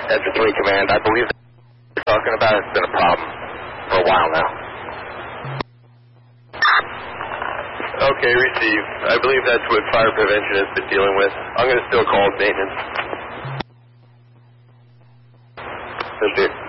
That's 3 Command. I believe that you're talking about it's been a problem for a while now. Okay, receive. I believe that's what fire prevention has been dealing with. I'm going to still call maintenance. Appreciate it.